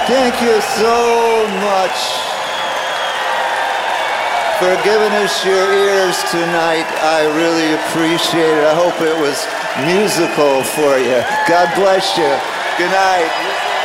Thank you so much for giving us your ears tonight. I really appreciate it. I hope it was musical for you. God bless you. Good night.